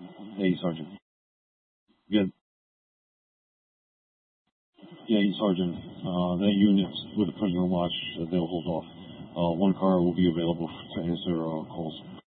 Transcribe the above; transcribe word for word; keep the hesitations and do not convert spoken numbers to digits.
Hey, Sergeant. Good. Yeah, Sergeant. Uh, that unit with the prisoner watch, uh, they'll hold off. Uh, one car will be available to answer uh, calls.